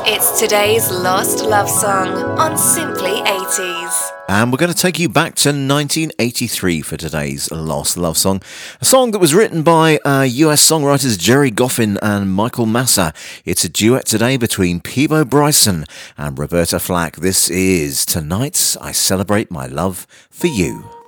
It's today's Lost Love Song on Simply 80s. And we're going to take you back to 1983 for today's Lost Love Song. A song that was written by US songwriters Jerry Goffin and Michael Massa. It's a duet today between Peabo Bryson and Roberta Flack. This is Tonight I Celebrate My Love for You.